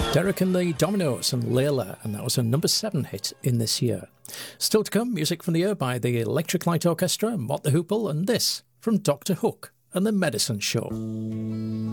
Derek and the Dominoes and Layla, and that was a number 7 hit in this year. Still to come, music from the year by the Electric Light Orchestra, Mott the Hoople, and this from Dr. Hook and the Medicine Show.